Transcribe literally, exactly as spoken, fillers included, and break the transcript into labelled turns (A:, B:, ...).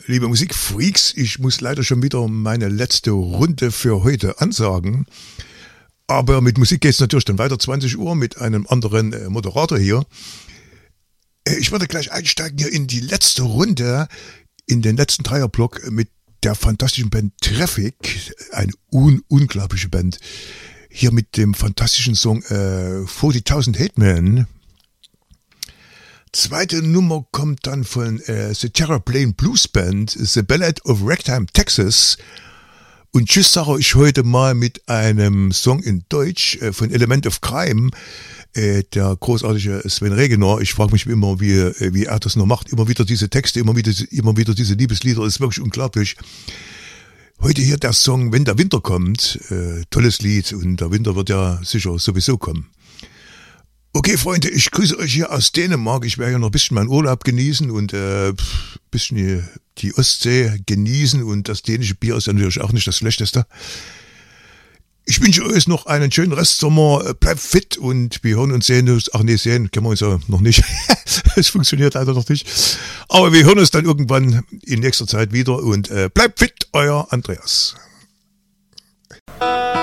A: Liebe Musikfreaks, ich muss leider schon wieder meine letzte Runde für heute ansagen. Aber mit Musik geht es natürlich dann weiter, zwanzig Uhr, mit einem anderen äh, Moderator hier. Äh, ich würde gleich einsteigen hier in die letzte Runde, in den letzten Dreierblock mit der fantastischen Band Traffic, eine un unglaubliche Band. Hier mit dem fantastischen Song äh, vierzigtausend Hate Men. Zweite Nummer kommt dann von äh, The Terraplane Blues Band, The Ballad of Ragtime, Texas. Und tschüss sage ich heute mal mit einem Song in Deutsch äh, von Element of Crime, äh, der großartige Sven Regener. Ich frage mich immer, wie, äh, wie er das noch macht. Immer wieder diese Texte, immer wieder, immer wieder diese Liebeslieder. Das ist wirklich unglaublich. Heute hier der Song Wenn der Winter kommt. Äh, tolles Lied und der Winter wird ja sicher sowieso kommen. Okay, Freunde, ich grüße euch hier aus Dänemark. Ich werde ja noch ein bisschen meinen Urlaub genießen und äh, ein bisschen die, die Ostsee genießen. Und das dänische Bier ist ja natürlich auch nicht das Schlechteste. Ich wünsche euch noch einen schönen Restsommer. Bleibt fit und wir hören uns sehen. Ach nee, sehen können wir uns ja noch nicht. Es funktioniert leider noch nicht. Aber wir hören uns dann irgendwann in nächster Zeit wieder. Und äh, bleibt fit, euer Andreas.